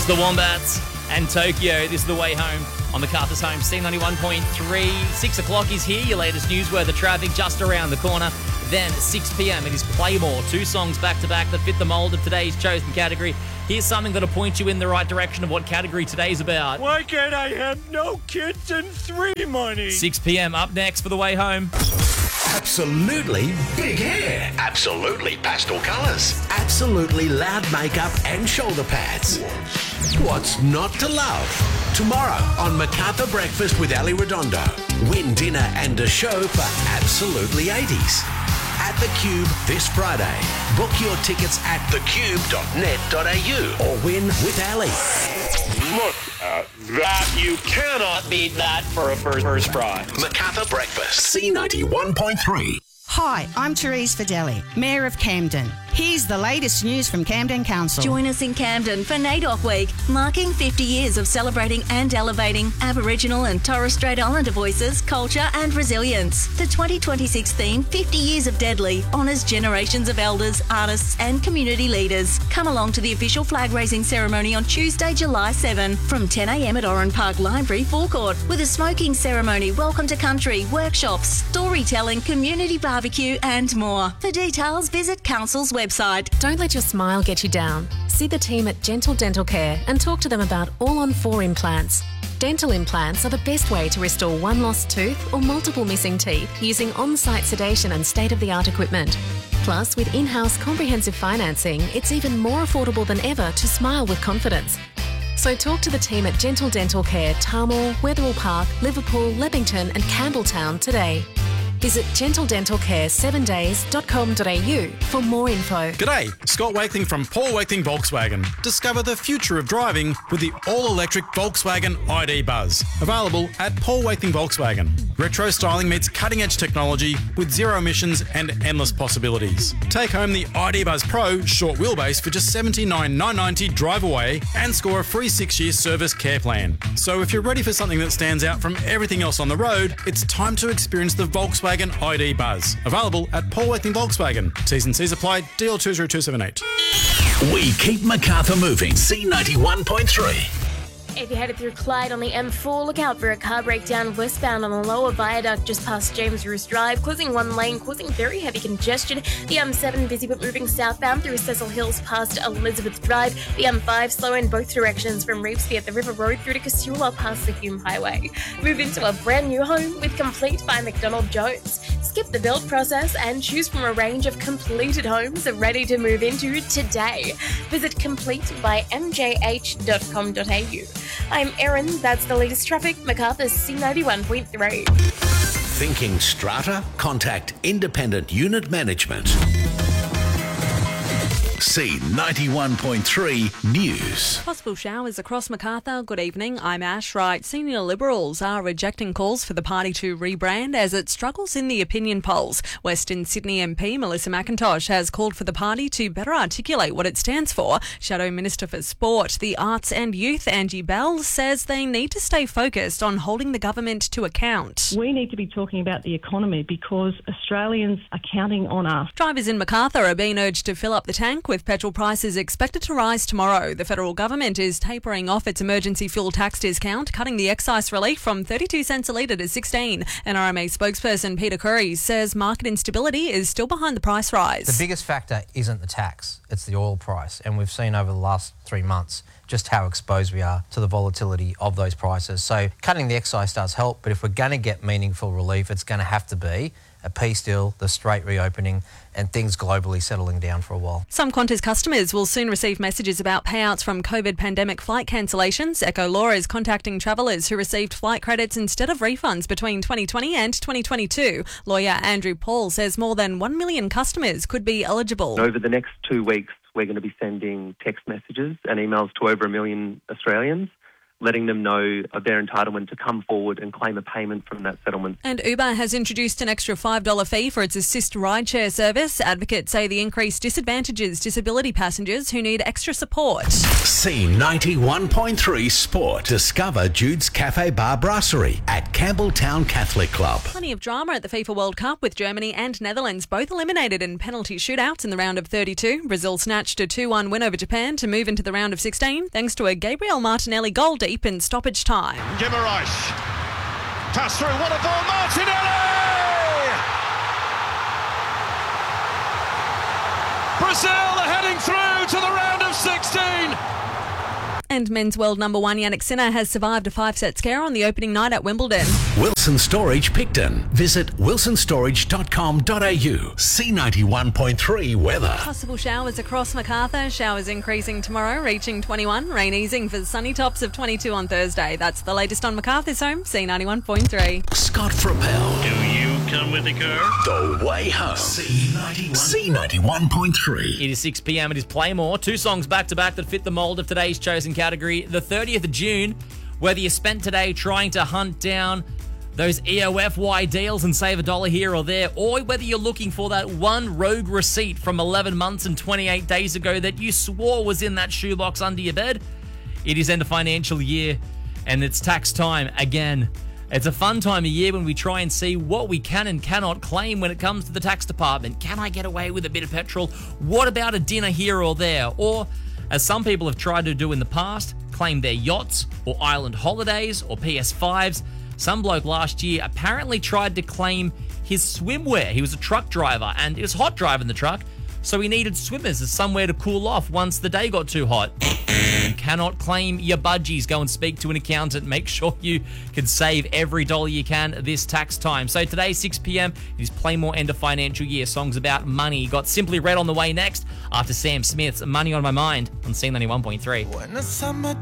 It's the Wombats and Tokyo. This is The Way Home on MacArthur's Home. C91.3. 6 o'clock is here. Your latest news where the traffic just around the corner. Then 6 p.m. it is Playmore. 2 songs back-to-back that fit the mould of today's chosen category. Here's something that'll point you in the right direction of what category today's about. Why can't I have no kids and 3 money? 6 p.m. up next for The Way Home. Absolutely big hair. Absolutely pastel colours. Absolutely loud makeup and shoulder pads. What's not to love? Tomorrow on MacArthur Breakfast with Ali Redondo. Win dinner and a show for Absolutely 80s. At The Cube this Friday. Book your tickets at thecube.net.au or win with Ali. Look at that. You cannot beat that for a first prize. MacArthur Breakfast. C91.3. Hi, I'm Therese Fideli, Mayor of Camden. Here's the latest news from Camden Council. Join us in Camden for NAIDOC Week, marking 50 years of celebrating and elevating Aboriginal and Torres Strait Islander voices, culture and resilience. The 2026 theme, 50 Years of Deadly, honours generations of elders, artists and community leaders. Come along to the official flag-raising ceremony on Tuesday, July 7 from 10 a.m. at Oran Park Library forecourt with a smoking ceremony, welcome to country, workshops, storytelling, community barbecue and more. For details, visit Council's website. Don't let your smile get you down. See the team at Gentle Dental Care and talk to them about all-on-4 implants. Dental implants are the best way to restore one lost tooth or multiple missing teeth using on-site sedation and state-of-the-art equipment. Plus, with in-house comprehensive financing, it's even more affordable than ever to smile with confidence. So talk to the team at Gentle Dental Care, Tarmore, Wetherill Park, Liverpool, Leppington and Campbelltown today. Visit gentledentalcare7days.com.au for more info. G'day, Scott Wakeling from Paul Wakeling Volkswagen. Discover the future of driving with the all-electric Volkswagen ID Buzz. Available at Paul Wakeling Volkswagen. Retro styling meets cutting-edge technology with zero emissions and endless possibilities. Take home the ID Buzz Pro short wheelbase for just $79,990 drive away and score a free 6-year service care plan. So if you're ready for something that stands out from everything else on the road, it's time to experience the Volkswagen ID Buzz. Available at Paul Wakeling Volkswagen. T's and C's apply. DL 20278. We keep MacArthur moving. C91.3. If you're headed through Clyde on the M4, look out for a car breakdown westbound on the lower viaduct just past James Roos Drive, closing one lane, causing very heavy congestion. The M7 busy but moving southbound through Cecil Hills past Elizabeth Drive. The M5 slow in both directions from Reevesby at the River Road through to Casula past the Hume Highway. Move into a brand new home with Complete by McDonald Jones. Skip the build process and choose from a range of completed homes ready to move into today. Visit completebymjh.com.au. I'm Erin, that's the latest traffic, MacArthur's C91.3. Thinking strata? Contact Independent Unit Management. C91.3 News. Possible showers across MacArthur. Good evening, I'm Ash Wright. Senior Liberals are rejecting calls for the party to rebrand as it struggles in the opinion polls. Western Sydney MP Melissa McIntosh has called for the party to better articulate what it stands for. Shadow Minister for Sport, the Arts and Youth Angie Bell says they need to stay focused on holding the government to account. We need to be talking about the economy because Australians are counting on us. Drivers in MacArthur are being urged to fill up the tank with petrol prices expected to rise tomorrow. The federal government is tapering off its emergency fuel tax discount, cutting the excise relief from 32 cents a litre to 16. NRMA spokesperson Peter Curry says market instability is still behind the price rise. The biggest factor isn't the tax, it's the oil price. And we've seen over the last 3 months just how exposed we are to the volatility of those prices. So cutting the excise does help, but if we're going to get meaningful relief, it's going to have to be a peace deal, the Strait reopening, and things globally settling down for a while. Some Qantas customers will soon receive messages about payouts from COVID pandemic flight cancellations. Echo Law is contacting travellers who received flight credits instead of refunds between 2020 and 2022. Lawyer Andrew Paul says more than 1 million customers could be eligible. Over the next 2 weeks, we're going to be sending text messages and emails to over 1 million Australians, letting them know of their entitlement to come forward and claim a payment from that settlement. And Uber has introduced an extra $5 fee for its Assist rideshare service. Advocates say the increase disadvantages disability passengers who need extra support. C91.3 Sport. Discover Jude's Cafe Bar Brasserie at Campbelltown Catholic Club. Plenty of drama at the FIFA World Cup with Germany and Netherlands both eliminated in penalty shootouts in the round of 32. Brazil snatched a 2-1 win over Japan to move into the round of 16 thanks to a Gabriel Martinelli goal deep in stoppage time. Guimaraes. Pass through, what a ball, Martinelli! Brazil are heading through to the round of 16. And men's world number one Yannick Sinner has survived a 5-set scare on the opening night at Wimbledon. Wilson Storage Picton. Visit wilsonstorage.com.au. C91.3 weather. Possible showers across Macarthur. Showers increasing tomorrow, reaching 21. Rain easing for sunny tops of 22 on Thursday. That's the latest on Macarthur's home, C91.3. Scott Frappel. Do you come with the car? The way home. C91.3. It is 6 p.m. It is Playmore. 2 songs back-to-back that fit the mould of today's chosen category. The 30th of June, whether you spent today trying to hunt down those EOFY deals and save $1 here or there, or whether you're looking for that one rogue receipt from 11 months and 28 days ago that you swore was in that shoebox under your bed, it is end of financial year and it's tax time again. It's a fun time of year when we try and see what we can and cannot claim when it comes to the tax department. Can I get away with a bit of petrol? What about a dinner here or there? Or, as some people have tried to do in the past, claim their yachts or island holidays or PS5s. Some bloke last year apparently tried to claim his swimwear. He was a truck driver and it was hot driving the truck, so he needed swimmers as somewhere to cool off once the day got too hot. You cannot claim your budgies. Go and speak to an accountant. Make sure you can save every dollar you can this tax time. So today, 6 p.m, it is Playmore end of financial year. Songs about money. Got Simply Red on the way next after Sam Smith's Money on My Mind on C91.3. When the summer